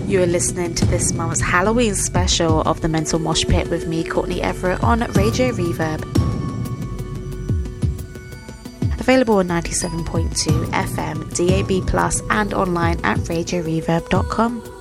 You are listening to this month's Halloween special of the Mental Mosh Pit with me, Courtney Everett, on Radio Reverb. Available on 97.2 FM, DAB+, and online at radioreverb.com.